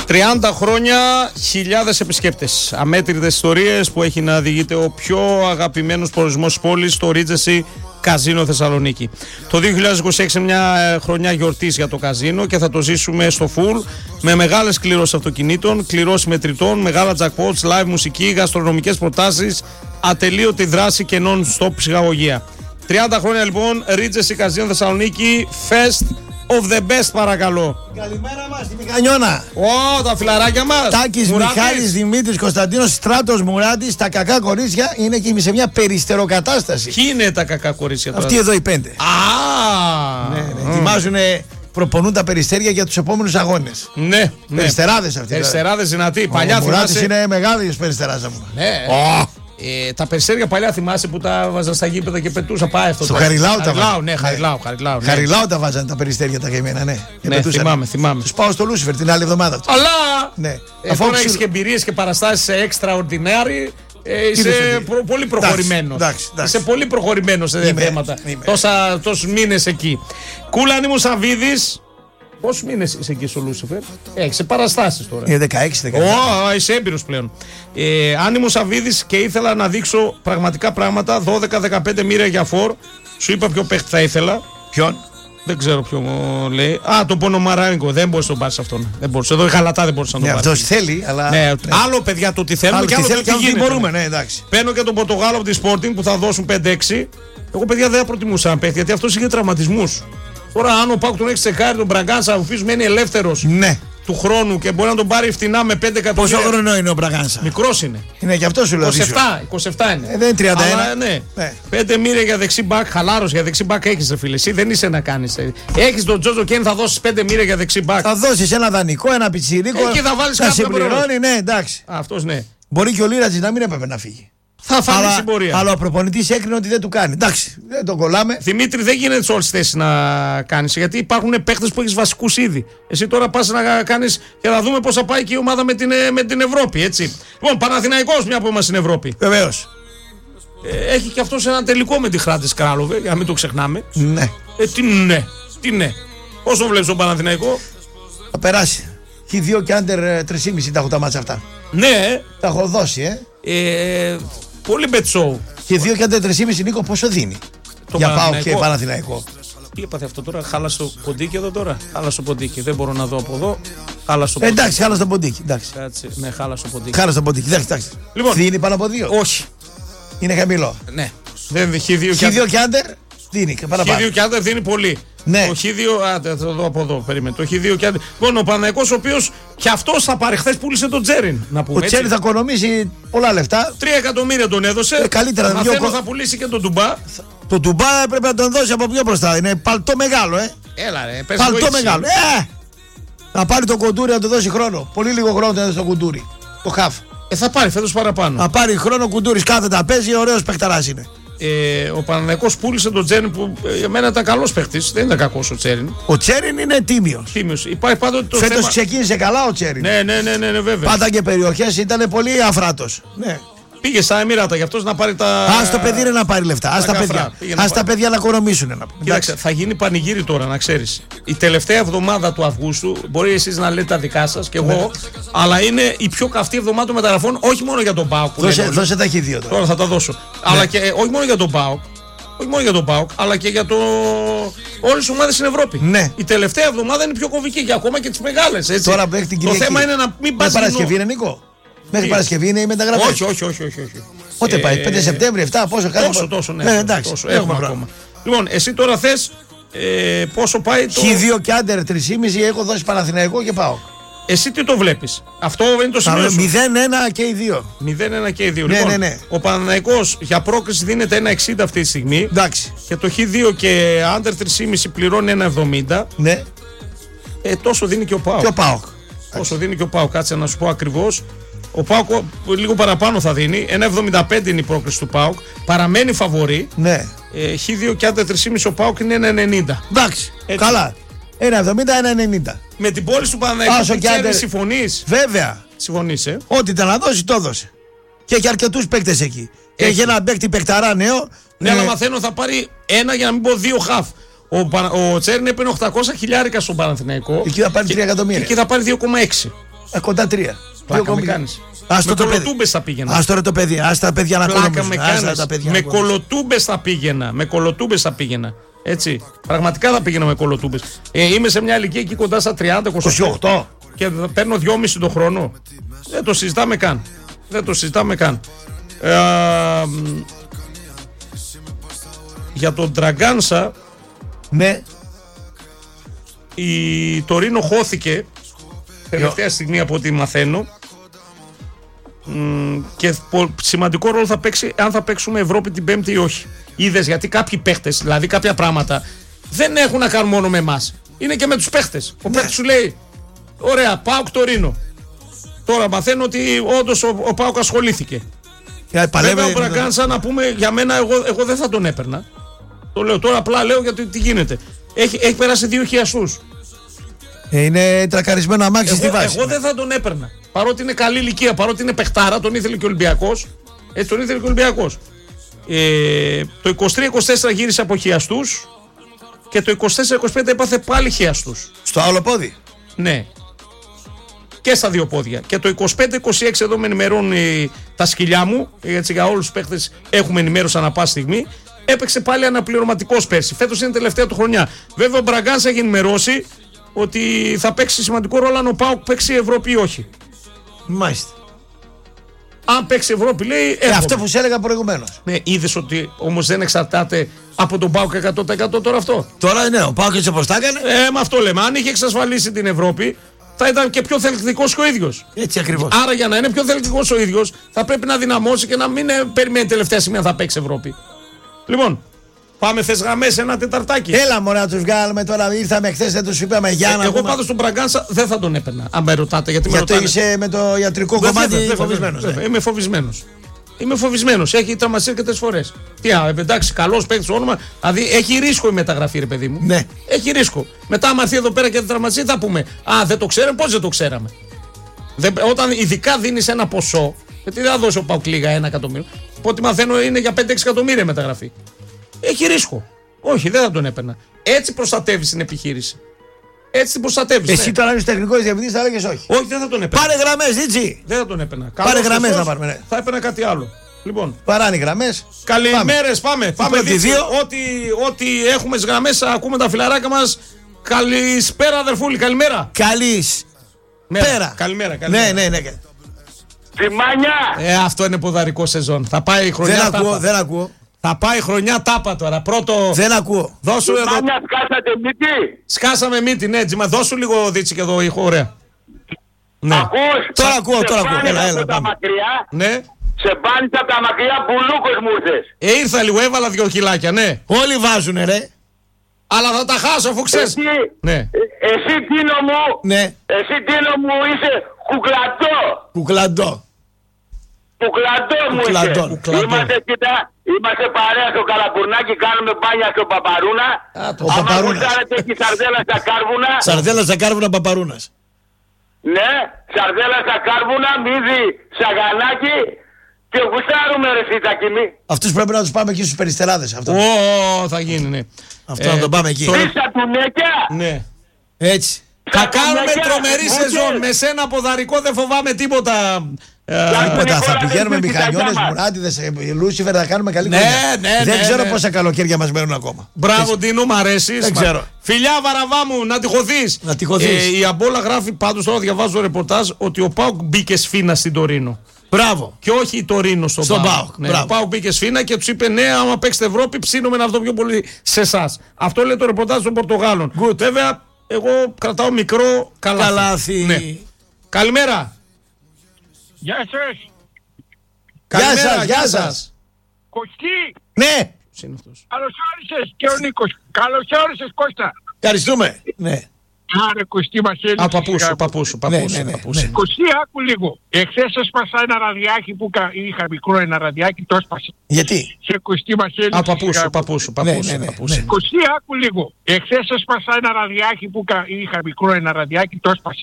30 χρόνια, χιλιάδες επισκέπτες. Αμέτρητες ιστορίες που έχει να διηγείται ο πιο αγαπημένος προορισμός της πόλης, το Regency Καζίνο Θεσσαλονίκη. Το 2026 μια χρονιά γιορτής για το καζίνο και θα το ζήσουμε στο full με μεγάλες κληρώσεις αυτοκινήτων, κληρώσεις μετρητών, μεγάλα jackpots, live μουσική, γαστρονομικές προτάσεις, ατελείωτη δράση και non-stop ψυχαγωγία. 30 χρόνια λοιπόν, Regency Καζίνο Θεσσαλονίκη, Fest of the best, παρακαλώ. Καλημέρα μας στη Μικανιώνα. Τα φιλαράκια μας. Τάκης Μιχάλης, Δημήτρης Κωνσταντίνος, Στράτος Μουράτης. Τα κακά κορίτσια είναι και σε μια περιστεροκατάσταση. Ποιοι είναι τα κακά κορίτσια τώρα? Αυτοί εδώ οι 5. Ναι. Ετοιμάζουν, προπονούν τα περιστέρια για τους επόμενους αγώνες. Ναι. Περιστεράδες αυτοί. Περιστεράδες δυνατοί. Παλιά Μουράτης είναι μεγάλη περιστεράζα μου. Ναι. Τα περιστέρια παλιά θυμάσαι που τα βάζαν στα γήπεδα και πετούσα πάει αυτό. Στο Χαριλάου τα βάζαν. Ναι, Χαριλάου. Χαριλάου τα βάζαν τα περιστέρια τα καημένα, ναι. Ναι, θυμάμαι. Τους πάω στο Λούσιφερ την άλλη εβδομάδα. Αλλά! Ναι. Τώρα έχεις και εμπειρίες και παραστάσεις σε extraordinary. Είσαι πολύ προχωρημένος. Είσαι πολύ προχωρημένος σε θέματα. Τόσους μήνες εκεί. Κούλανη Σαββίδης. Πόσους μήνες είσαι εκεί στο Λούσιφερ? Έχεις παραστάσεις τώρα. 16-17. Είσαι έμπειρος πλέον. Άνιμος Σαββίδης και ήθελα να δείξω πραγματικά πράγματα. 12-15 μοίρια για φορ. Σου είπα ποιο παίχτη θα ήθελα. Ποιον? Δεν ξέρω ποιο μου λέει. Τον Πονομαράνικο. Δεν μπορείς να τον πάρεις αυτόν. Δεν μπορείς. Εδώ η Γαλατά δεν μπορείς να τον πάρεις. Αυτός θέλει, αλλά. Ναι. Άλλο παιδιά το τι θέλουμε και άλλο το τι γίνεται. Μπορούμε, ναι, εντάξει. Παίρνω και τον Πορτογάλο από τη Sporting που θα δώσουν 5-6. Εγώ παιδιά δεν θα προτιμούσα να παίχτη γιατί αυτός είχε τραυματισμούς. Τώρα, αν ο Πάκου τον έχει τσεκάρει, τον Μπραγκάνσα, ο οποίος μένει ελεύθερος του χρόνου και μπορεί να τον πάρει φτηνά με 5 εκατομμύρια. Πόσο χρόνο είναι ο Μπραγκάνσα? Μικρός είναι. Είναι και αυτό σου λέω. 27 είναι. Δεν είναι 31. Αλλά, ναι. 5 μοίρια για δεξί μπακ, χαλάρος για δεξί μπακ έχεις, ρε φίλε. Εσύ δεν είσαι να κάνεις. Έχεις τον Τζότζο Κέν, θα δώσεις 5 μοίρια για δεξί μπακ. Θα δώσεις ένα δανεικό, ένα πιτσιρίκο. Εκεί θα βάλεις κάποιον. Θα συμπληρώνει, ναι, εντάξει. Αυτός ναι. Μπορεί και ο Λίρατζης να μην έπρεπε να φύγει. Θα φανεί συμπορία. Αλλά ο προπονητής έκρινε ότι δεν του κάνει. Εντάξει, δεν τον κολλάμε. Δημήτρη, δεν γίνεται σε όλες τις θέσεις να κάνεις. Γιατί υπάρχουν παίχτες που έχεις βασικούς ήδη. Εσύ τώρα πας να κάνεις και να δούμε πώς θα πάει και η ομάδα με την Ευρώπη. Έτσι. Λοιπόν, Παναθηναϊκός, μια που είμαστε στην Ευρώπη. Βεβαίως. Έχει και αυτός ένα τελικό με τη Χράντες Κράλοβε, για να μην το ξεχνάμε. Ναι. Τι ναι. Πώς το βλέπεις τον Παναθηναϊκό? Θα περάσει. Έχει 2 και άντερ 3,5 τα έχω τα μάτσα αυτά. Ναι. Τα έχω δώσει, Πολύ μπετσόου. Και 2 και άντερ 3,5 Νίκο πόσο δίνει? Για πάω και Παναθηναϊκό. Τι έπαθε αυτό τώρα? Χάλασε το ποντίκι εδώ τώρα. Χάλασε το ποντίκι. Δεν μπορώ να δω από εδώ. Εντάξει, χάλασε το ποντίκι. Ναι, χάλασε το ποντίκι. Χάλασε το ποντίκι. Εντάξει. Λοιπόν, δίνει πάνω από 2. Όχι. Είναι χαμηλό. Ναι. Δεν δίνει 2 και άντερ. Δίνει. Χ2 και άντερ δίνει πολύ. Ναι. Το Χ2, θα το δω από εδώ, περίμενε. Το Χ2 και άντερ. Λοιπόν, ο Παναθηναϊκός, ο οποίος και αυτός θα πάρει, χθες πούλησε τον Τζέριν. Ο Τζέριν θα οικονομήσει πολλά λεφτά. 3 εκατομμύρια τον έδωσε. Καλύτερα Μαθαίνω θα πουλήσει και τον Ντουμπά. Το Ντουμπά πρέπει να τον δώσει από πιο μπροστά. Είναι παλτό μεγάλο, Έλα ρε, παλτό μεγάλο. Να πάρει τον Κοντούρι να του δώσει χρόνο. Πολύ λίγο χρόνο να δώσει τον Κοντούρι. Το χαφ. Θα πάρει φέτος παραπάνω. Να πάρει χρόνο, Κουντούρης κάθετα παίζει, ωραίος παιχταράς είναι. Ο Παναθηναϊκός πούλησε τον Τσέριν που για μένα ήταν καλός παίχτης, δεν ήταν κακός ο Τσέριν. Ο Τσέριν είναι τίμιος. Υπάρχει πάντοτε το φέτος θέμα. ξεκίνησε καλά ο Τσέριν. Ναι, βέβαια. Πάντα και περιοχές ήταν πολύ αφράτος. Ναι. Πήγε στα Εμμυράτα για αυτός να πάρει τα. Ας το παιδί είναι να πάρει λεφτά. Ας τα παιδιά να οικονομήσουν. Κοίταξε, θα γίνει πανηγύρι τώρα, να ξέρεις. Η τελευταία εβδομάδα του Αυγούστου, μπορεί εσείς να λέτε τα δικά σας και εγώ, αλλά είναι η πιο καυτή εβδομάδα των μεταγραφών, όχι μόνο για τον ΠΑΟΚ. Δώσε τα Χ2 τώρα. Θα τα δώσω. Αλλά και όχι μόνο για τον ΠΑΟΚ. Όχι μόνο για τον ΠΑΟΚ, αλλά και για όλες τις ομάδες στην Ευρώπη. Ναι. Η τελευταία εβδομάδα είναι πιο κομβική και ακόμα και τις μεγάλες. Έτσι. Τώρα μέχρι την Κυριακή. Το θέμα είναι να μην πας. Παρασκευή είναι, Νίκο. Μέχρι Παρασκευή είναι η μεταγραφή. Όχι. Πότε πάει, 5 Σεπτέμβρη, 7, πόσο κάνει. Τόσο, ναι. Εντάξει, έχουμε ακόμα. Λοιπόν, εσύ τώρα θες πόσο πάει το. Χ2 και άντερ 3,5 έχω δώσει Παναθηναϊκό και πάω. Εσύ τι το βλέπεις? Αυτό είναι το σημείο σου. 0-1 και οι δύο. 0-1 και οι δύο. Ναι, λοιπόν, ναι. Ο Παναθηναϊκός για πρόκριση δίνεται 1,60 αυτή τη στιγμή. Εντάξει. Και το Χ2 και άντερ 3,5 πληρώνει 1,70. Ναι. Τόσο δίνει και ο ΠΑΟΚ. Και ο ΠΑΟΚ. Όσο δίνει και ο ΠΑΟΚ, κάτσε να σου πω ακριβώς. Ο ΠΑΟΚ λίγο παραπάνω θα δίνει. 1,75 είναι η πρόκριση του ΠΑΟΚ. Παραμένει φαβορί. Ναι. Χ2 και άντερ 3,5 ο ΠΑΟΚ είναι 1,90. Εντάξει. Καλά. 1,70-1,90. Με την πώληση του Παναθηναϊκού συμφωνείς? Βέβαια. Συμφωνείς, Ό,τι ήταν να δώσει, το έδωσε. Και έχει αρκετούς παίκτες εκεί. Και έχει ένα παίκτη παικταρά νέο. Ναι, αλλά μαθαίνω θα πάρει ένα για να μην πω 2 χαφ. Ο Τσέριν έπαιρνε 800 χιλιάρικα στον Παναθηναϊκό. Εκεί θα πάρει 3 εκατομμύρια. Εκεί θα πάρει 2,6. Κοντά 3. Πλάκα με κάνεις. Με κολοτούμπες θα πήγαινα. Ας τώρα το παιδί, ας τα παιδιά να πλάκα με κάνεις. Με κολοτούμπες θα πήγαινα. Με κολοτούμπες θα πήγαινα. Έτσι. Πραγματικά θα πήγαινα με κολοτούμπες. Είμαι σε μια ηλικία εκεί κοντά στα 30-28 και παίρνω 2,5 το χρόνο. Δεν το συζητάμε καν. Δεν το συζητάμε καν. Για τον Ντραγκάνσα, ναι, η Τωρίνο χώθηκε τελευταία στιγμή από ό,τι μαθαίνω, και σημαντικό ρόλο θα παίξει αν θα παίξουμε Ευρώπη την Πέμπτη ή όχι. Είδες, γιατί κάποιοι παίχτες, δηλαδή κάποια πράγματα δεν έχουν να κάνουν μόνο με εμάς, είναι και με τους παίχτες. Ο παίχτης σου λέει ωραία, ΠΑΟΚ Τωρίνο. Τώρα μαθαίνω ότι όντως ο ΠΑΟΚ ασχολήθηκε. Βέβαια ο Μπραγκάνσα, να πούμε, για μένα, εγώ δεν θα τον έπαιρνα. Το λέω τώρα, απλά λέω γιατί τι γίνεται. Έχει περάσει 2 χιαστούς. Είναι τρακαρισμένο αμάξι στη βάση. Εγώ δεν θα τον έπαιρνα. Παρότι είναι καλή ηλικία, παρότι είναι παιχτάρα, τον ήθελε και ο Ολυμπιακός. Έτσι τον ήθελε και ο Ολυμπιακός. Το 23-24 γύρισε από χιαστούς και το 24-25 έπαθε πάλι χιαστούς. Στο άλλο πόδι. Ναι. Και στα 2 πόδια. Και το 25-26 εδώ με ενημερώνουν τα σκυλιά μου, έτσι για όλους τους παίχτες έχουμε ενημέρωση ανά πάση στιγμή. Έπαιξε πάλι αναπληρωματικός πέρσι. Φέτος είναι τελευταία του χρονιά. Βέβαια ο Μπραγκάνσα έχει ενημερώσει ότι θα παίξει σημαντικό ρόλο αν ο ΠΑΟΚ παίξει Ευρώπη ή όχι. Μάλιστα. Αν παίξει Ευρώπη, λέει. Αυτό που σου έλεγα προηγουμένως. Ναι, είδες ότι όμως δεν εξαρτάται από τον ΠΑΟΚ 100% τώρα αυτό. Τώρα ναι, ο ΠΑΟΚ έτσι όπως τα έκανε. Με αυτό λέμε. Αν είχε εξασφαλίσει την Ευρώπη, θα ήταν και πιο θελκτικός και ο ίδιος. Έτσι ακριβώς. Άρα για να είναι πιο θελκτικός ο ίδιος, θα πρέπει να δυναμώσει και να μην περιμένει τελευταία στιγμή αν θα παίξει Ευρώπη. Λοιπόν, πάμε, θες γραμμές, ένα τεταρτάκι. Έλα μωρέ να τους βγάλουμε τώρα. Ήρθαμε χθες, δεν τους είπαμε για να. Εγώ πάντως τον Μπραγκάνσα δεν θα τον έπαιρνα. Αν με ρωτάτε, γιατί είσαι με το ιατρικό κομμάτι φοβισμένος. Είμαι φοβισμένος. Είμαι φοβισμένος. Έχει τραυματιστεί αρκετές φορές. Τι, εντάξει, καλός παίκτης όνομα. Δηλαδή έχει ρίσκο η μεταγραφή, ρε παιδί μου. Ναι. Έχει ρίσκο. Μετά, άμα έρθει εδώ πέρα και δεν τραυματιστεί, θα πούμε δεν το ξέραμε, πώς δεν το ξέραμε. Όταν ειδικά δίνεις ένα ποσό, γιατί δεν θα δώσει ο ΠΑΟΚ λίγα 1 εκατομμύριο. Από ό,τι μαθαίνω είναι για 5-6 εκατομμύρια μεταγραφή. Έχει ρίσκο. Όχι, δεν θα τον έπαιρνα. Έτσι προστατεύεις την επιχείρηση. Έτσι την προστατεύεις. Εσύ τώρα είσαι τεχνικός διευθυντής, θα έλεγες όχι. Όχι, δεν θα τον έπαιρνα. Πάρε γραμμές, έτσι. Δεν θα τον έπαιρνα. Πάρε γραμμές να πάρουμε. Ναι. Θα έπαιρνα κάτι άλλο. Λοιπόν. Παράνε γραμμές. Καλημέρες, πάμε. Ό,τι έχουμε στις γραμμές, ακούμε τα φιλαράκια μας. Καλησπέρα, αδερφούλη, καλημέρα. Καλησπέρα. Καλημέρα. Ναι. Τιμάνια! Αυτό είναι ποδαρικό σεζόν. Θα πάει η χρονιά. Δεν ακούω. Θα πάει χρονιά τάπα τώρα. Πρώτο. Δεν ακούω. Δώσου εδώ. Τιμάνια, σκάσατε μύτη. Σκάσαμε μύτη, ναι, Τζιμα. Δώσου λίγο δίτσι και εδώ ήχο, ωραία. Ναι. Ακούς. Τώρα ακούω. Έλα, πάμε. Ναι. Σε πάνεις από τα μακριά, μπουλούκος μου ήρθες. Ήρθα λίγο, έβαλα 2 κιλάκια, ναι. Όλοι βάζουνε, ρε. Αλλά θα τα χάσω, αφού ξέρεις. Ναι. Εσύ Τίνο μου. Ναι. Εσύ Τίνο μου είσαι κουκλατό. Κουκλαντό μου είσαι. Είμαστε παρέα στο Καλαπουρνάκι, κάνουμε μπάνια στο Παπαρούνα. Ο Παπαρούνας. Αν γουστάρετε έχει σαρδέλα στα κάρβουνα. Σαρδέλα στα κάρβουνα Παπαρούνας. Ναι, σαρδέλα στα κάρβουνα, μύδι, σαγανάκι. Και γουστάρουμε ρε Σιτακινή. Αυτούς πρέπει να τους πάμε εκεί στους Περιστεράδες. Θα γίνει, ναι. Αυτό να τον πάμε εκεί. Πίστα του νέκια. Ναι. Έτσι. Θα κάνουμε τρομερή σεζόν. Με σένα ποδαρικό δεν φοβάμαι τίποτα. Τίποτα. Θα πηγαίνουμε μηχανιώνες, μουράτιδες, Λούσιφερ, θα κάνουμε καλή χρονιά. Δεν ξέρω πόσα καλοκαίρια μας μένουν ακόμα. Μπράβο, Ντίνο, μ' αρέσει. Δεν ξέρω. Φιλιά, Βαραβά μου, να τυχωθείς. Η Αμπόλα γράφει πάντως, τώρα διαβάζω ρεπορτάζ, ότι ο ΠΑΟΚ μπήκε σφίνα στην Τωρίνο. Μπράβο. Και όχι η Τωρίνο στον ΠΑΟΚ. Ναι, ο ΠΑΟΚ μπήκε σφίνα και του είπε: ναι, άμα παίξετε Ευρώπη, ψήνουμε να δω πιο πολύ σε εσάς. Αυτό λέει το ρεπορτάζ των Πορτογάλων. Βέβαια, εγώ κρατάω μικρό καλάθι. Ναι. Καλημέρα. Γεια σας. Γεια σας. Κωστή. Ναι. Καλώς όρισες και ο Νίκος. Καλώς όρισες Κώστα. Ευχαριστούμε. Ναι. Άρα Κωστή μας έλειψε. Παππούσου. Κωστή, άκου λίγο. Εχθές έσπασα ένα ραδιάκι που είχα μικρό ένα ραδιάκι, το έσπασε. Γιατί? Σε Κωστή μας έλειψε. Παππούσου. Κωστή, άκου λίγο. Εχθές έσπασα ένα ραδιάκι που είχα μικρό ένα ραδιάκι, το έσπασε.